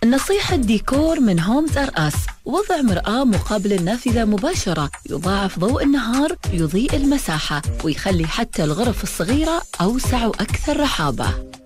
نصيحة ديكور من هومز ار اس: وضع مرآة مقابل النافذة مباشرة يضاعف ضوء النهار، يضيء المساحة ويخلي حتى الغرف الصغيرة أوسع وأكثر رحابة.